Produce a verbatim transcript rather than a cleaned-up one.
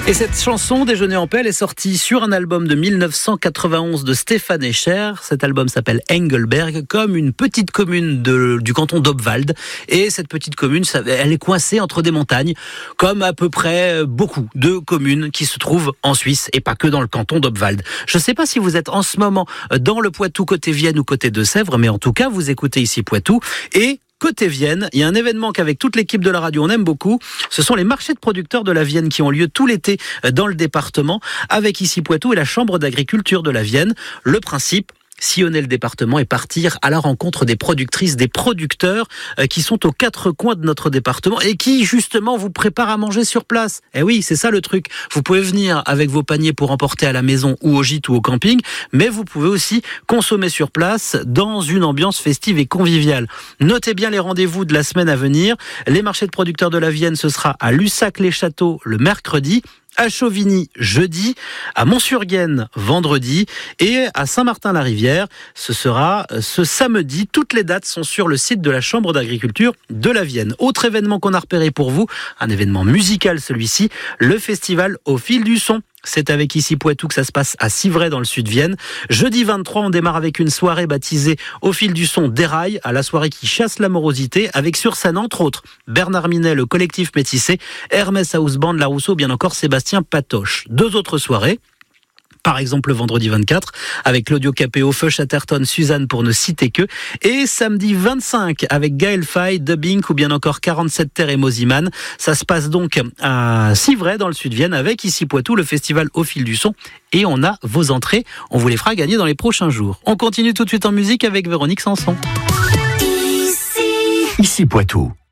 Et cette chanson, Déjeuner en paix, elle est sortie sur un album de mille neuf cent quatre-vingt-onze de Stéphane Escher. Cet album s'appelle Engelberg, comme une petite commune de, du canton d'Obwald. Et cette petite commune, ça, elle est coincée entre des montagnes, comme à peu près beaucoup de communes qui se trouvent en Suisse, et pas que dans le canton d'Obwald. Je ne sais pas si vous êtes en ce moment dans le Poitou, côté Vienne ou côté Deux-Sèvres, mais en tout cas, vous écoutez ici Poitou. Et côté Vienne, il y a un événement qu'avec toute l'équipe de la radio on aime beaucoup. Ce sont les marchés de producteurs de la Vienne qui ont lieu tout l'été dans le département, avec ici Poitou et la Chambre d'agriculture de la Vienne. Le principe, sillonner le département et partir à la rencontre des productrices, des producteurs qui sont aux quatre coins de notre département et qui justement vous préparent à manger sur place. Eh oui, c'est ça le truc. Vous pouvez venir avec vos paniers pour emporter à la maison ou au gîte ou au camping, mais vous pouvez aussi consommer sur place dans une ambiance festive et conviviale. Notez bien les rendez-vous de la semaine à venir. Les marchés de producteurs de la Vienne, ce sera à Lussac-les-Châteaux le mercredi, à Chauvigny jeudi, à Mont-sur-Gaine vendredi et à Saint-Martin-la-Rivière. Ce sera ce samedi. Toutes les dates sont sur le site de la Chambre d'agriculture de la Vienne. Autre événement qu'on a repéré pour vous, un événement musical celui-ci, le festival Au fil du son. C'est avec ici Poitou que ça se passe à Civray dans le sud de Vienne. Jeudi vingt-trois, on démarre avec une soirée baptisée Au fil du son d'Érail, à la soirée qui chasse l'amorosité, avec sur scène entre autres Bernard Minet, le collectif Métissé, Hermès House Band, La Rousseau, bien encore Sébastien Patoche. Deux autres soirées. Par exemple le vendredi vingt-quatre avec Claudio Capéo, Feu Chatterton, Suzanne pour ne citer que, et samedi vingt-cinq avec Gaël Faye, Dubbing ou bien encore quarante-sept Terre et Mosiman. Ça se passe donc à Civray dans le sud de Vienne avec ici Poitou, le festival Au fil du son, et on a vos entrées, on vous les fera gagner dans les prochains jours. On continue tout de suite en musique avec Véronique Sanson. Ici, ici Poitou.